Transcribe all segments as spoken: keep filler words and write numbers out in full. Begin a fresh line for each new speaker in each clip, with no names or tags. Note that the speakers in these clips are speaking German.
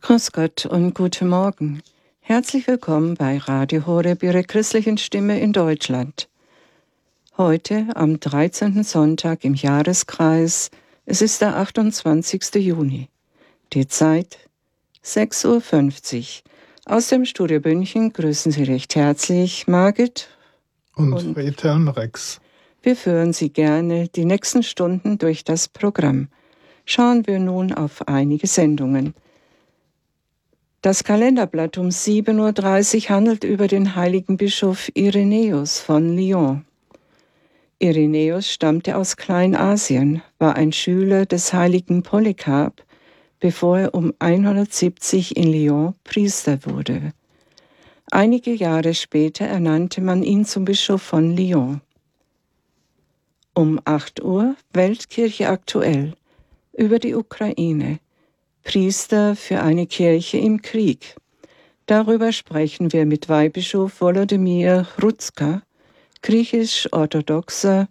Grüß Gott und guten Morgen. Herzlich willkommen bei Radio Horeb, Ihrer christlichen Stimme in Deutschland. Heute, am dreizehnten Sonntag im Jahreskreis, es ist der achtundzwanzigste Juni. Die Zeit sechs Uhr fünfzig. Aus dem Studio München grüßen Sie recht herzlich Margit
und, und Friedhelm Rex.
Wir führen Sie gerne die nächsten Stunden durch das Programm. Schauen wir nun auf einige Sendungen. Das Kalenderblatt um sieben Uhr dreißig handelt über den heiligen Bischof Irenäus von Lyon. Irenäus stammte aus Kleinasien, war ein Schüler des heiligen Polycarp, bevor er um hundertsiebzig in Lyon Priester wurde. Einige Jahre später ernannte man ihn zum Bischof von Lyon. Um acht Uhr Weltkirche aktuell über die Ukraine. Priester für eine Kirche im Krieg. Darüber sprechen wir mit Weihbischof Volodymyr Hruzka, griechisch-orthodoxer,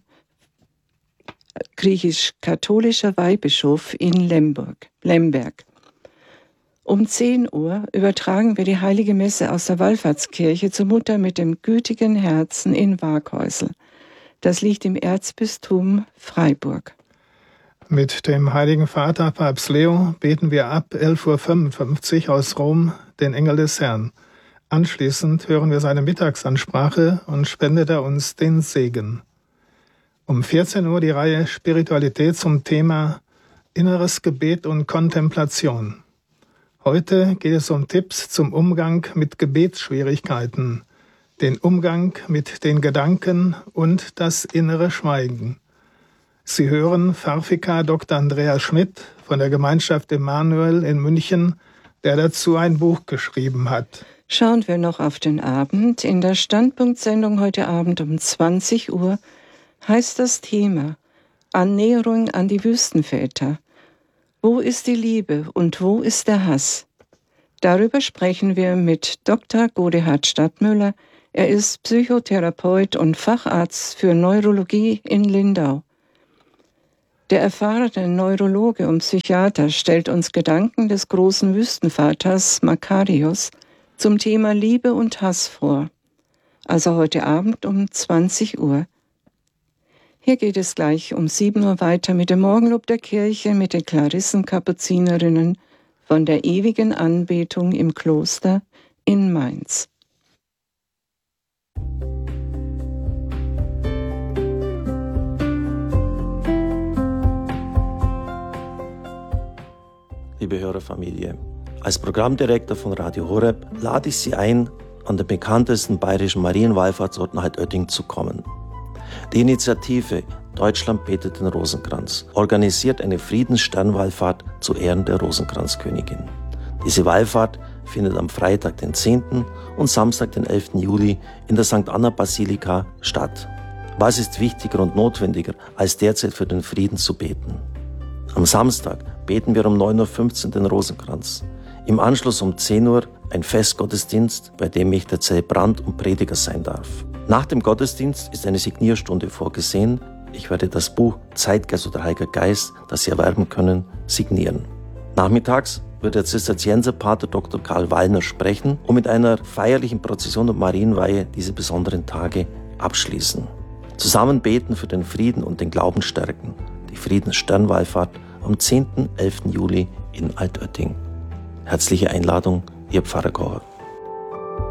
griechisch-katholischer Weihbischof in Lemberg. Lemberg. Um zehn Uhr übertragen wir die Heilige Messe aus der Wallfahrtskirche zur Mutter mit dem gütigen Herzen in Waaghäusel. Das liegt im Erzbistum Freiburg.
Mit dem Heiligen Vater Papst Leo beten wir ab elf Uhr fünfundfünfzig aus Rom den Engel des Herrn. Anschließend hören wir seine Mittagsansprache und spendet er uns den Segen. Um vierzehn Uhr die Reihe Spiritualität zum Thema Inneres Gebet und Kontemplation. Heute geht es um Tipps zum Umgang mit Gebetsschwierigkeiten, den Umgang mit den Gedanken und das innere Schweigen. Sie hören Pfarrvikar Doktor Andreas Schmidt von der Gemeinschaft Emanuel in München, der dazu ein Buch geschrieben hat.
Schauen wir noch auf den Abend. In der Standpunktsendung heute Abend um zwanzig Uhr heißt das Thema Annäherung an die Wüstenväter. Wo ist die Liebe und wo ist der Hass? Darüber sprechen wir mit Doktor Godehard Stadtmüller. Er ist Psychotherapeut und Facharzt für Neurologie in Lindau. Der erfahrene Neurologe und Psychiater stellt uns Gedanken des großen Wüstenvaters Makarios zum Thema Liebe und Hass vor. Also heute Abend um zwanzig Uhr. Hier geht es gleich um sieben Uhr weiter mit dem Morgenlob der Kirche mit den Klarissenkapuzinerinnen von der ewigen Anbetung im Kloster in Mainz.
Liebe Hörerfamilie, als Programmdirektor von Radio Horeb lade ich Sie ein, an den bekanntesten bayerischen Marienwallfahrtsort nach Altötting zu kommen. Die Initiative Deutschland betet den Rosenkranz organisiert eine Friedenssternwallfahrt zu Ehren der Rosenkranzkönigin. Diese Wallfahrt findet am Freitag, den zehnten und Samstag, den elften Juli in der Sankt Anna Basilika statt. Was ist wichtiger und notwendiger, als derzeit für den Frieden zu beten? Am Samstag beten wir um neun Uhr fünfzehn den Rosenkranz. Im Anschluss um zehn Uhr ein Festgottesdienst, bei dem ich der Zelebrant und Prediger sein darf. Nach dem Gottesdienst ist eine Signierstunde vorgesehen. Ich werde das Buch Zeitgeist oder Heiliger Geist, das Sie erwerben können, signieren. Nachmittags wird der Zisterzienserpater Doktor Karl Wallner sprechen und mit einer feierlichen Prozession und Marienweihe diese besonderen Tage abschließen. Zusammen beten für den Frieden und den Glauben stärken. Die Friedenssternwallfahrt am zehnten und elften Juli in Altötting. Herzliche Einladung, Ihr Pfarrer Kocher.